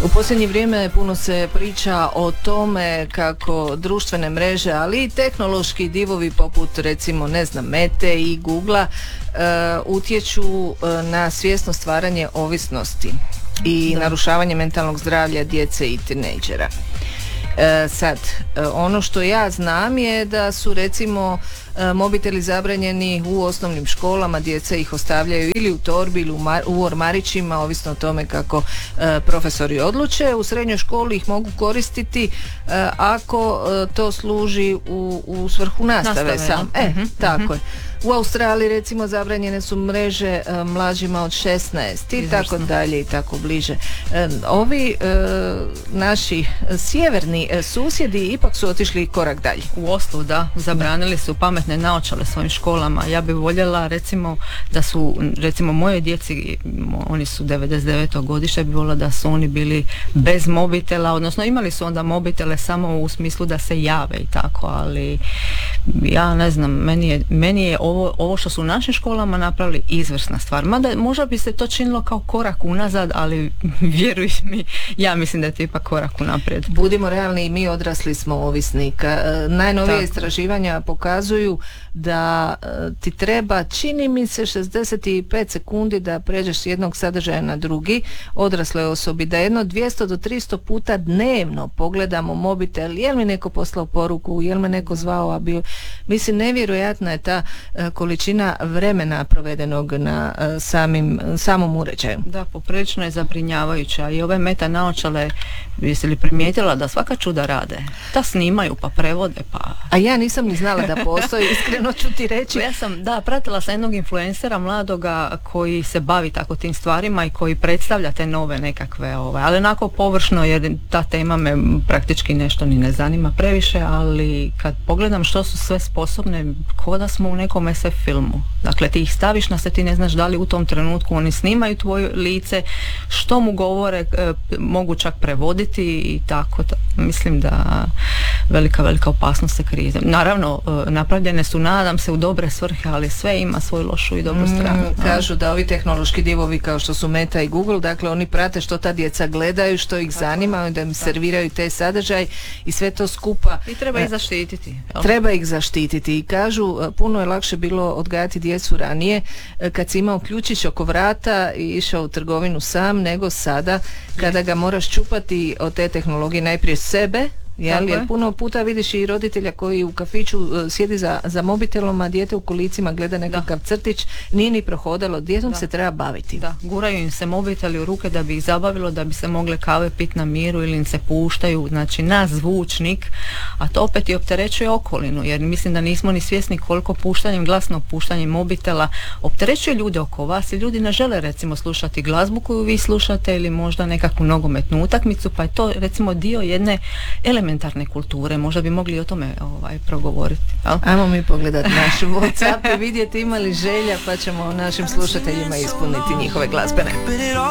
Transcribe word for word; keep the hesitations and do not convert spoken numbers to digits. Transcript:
U posljednje vrijeme puno se priča o tome kako društvene mreže, ali i tehnološki divovi poput recimo ne znam Mete i Googlea uh, utječu uh, na svjesno stvaranje ovisnosti i da. narušavanje mentalnog zdravlja djece i tinejdžera. E, sad, ono što ja znam je da su recimo mobiteli zabranjeni u osnovnim školama, djeca ih ostavljaju ili u torbi ili u, mar- u ormarićima, ovisno o tome kako e, profesori odluče. U srednjoj školi ih mogu koristiti e, ako e, to služi u, u svrhu nastave, nastave sam. E, uh-huh, tako uh-huh. je. U Australiji recimo zabranjene su mreže e, mlađima od šesnaest i tako dalje i tako bliže. E, ovi e, naši sjeverni e, susjedi ipak su otišli korak dalje. U Oslu, da, zabranili su pametne naočale svojim školama. Ja bih voljela recimo da su, recimo moje djeci, oni su devedeset devetog godište, bih voljela da su oni bili bez mobitela, odnosno imali su onda mobitele samo u smislu da se jave i tako, ali ja ne znam, meni je, meni je ovo, ovo što su u našim školama napravili izvrsna stvar. Mada možda bi se to činilo kao korak unazad, ali vjeruj mi, ja mislim da je to ipak korak unaprijed. Budimo realni, i mi odrasli smo ovisnika. Najnovije tako. Istraživanja pokazuju da ti treba, čini mi se, šezdeset pet sekundi da pređeš s jednog sadržaja na drugi, odrasle osobi, da jedno dvjesto do tristo puta dnevno pogledamo mobitel, jel mi neko poslao poruku, jel me neko zvao, a bio, mislim, nevjerojatna je ta uh, količina vremena provedenog na uh, samim, samom uređaju. Da, poprilično je zabrinjavajuća i ove Meta naočale, jesi li primijetila da svaka čuda rade? Da snimaju, pa prevode, pa... A ja nisam ni znala da postoji, iskreno ću ti reći. Ja sam, da, pratila sam jednog influencera mladoga koji se bavi tako tim stvarima i koji predstavlja te nove nekakve, ovaj, ali onako površno, jer ta tema me praktički nešto ni ne zanima previše, ali kad pogledam što su sve sposobne, ko da smo u nekom es ef filmu. Dakle, ti ih staviš na se, ti ne znaš da li u tom trenutku oni snimaju tvoje lice, što mu govore, e, mogu čak prevoditi i tako. Da, mislim da velika, velika opasnost se krije. Naravno, e, napravljene su, nadam se, u dobre svrhe, ali sve ima svoju lošu i dobru stranu. Mm, kažu da ovi tehnološki divovi kao što su Meta i Google, dakle oni prate što ta djeca gledaju, što ih zanima, da im serviraju te sadržaj i sve to skupa. I treba ih zaštititi. Jel? Treba ih zaštititi i kažu puno je lakše bilo odgajati djecu ranije kad si imao ključić oko vrata i išao u trgovinu sam, nego sada kada ga moraš čupati od te tehnologije najprije sebe. Jel, jer puno puta vidiš i roditelja koji u kafiću uh, sjedi za, za mobitelom, a dijete u kolicima gleda nekakav da. crtić, nije ni prohodalo, djetom da. se treba baviti. Da, guraju im se mobiteli u ruke da bi ih zabavilo, da bi se mogle kave pit na miru ili im se puštaju, znači na zvučnik, a to opet i opterećuje okolinu, jer mislim da nismo ni svjesni koliko puštanjem, glasnog puštanjem mobitela opterećuje ljude oko vas i ljudi ne žele recimo slušati glazbu koju vi slušate ili možda nekakvu nogometnu utakmicu, pa je to recimo dio jedne elementarne kulture, možda bi mogli o tome ovaj, progovoriti. Al? Ajmo mi pogledati naš WhatsApp i vidjeti imali želja, pa ćemo našim slušateljima ispuniti njihove glazbene.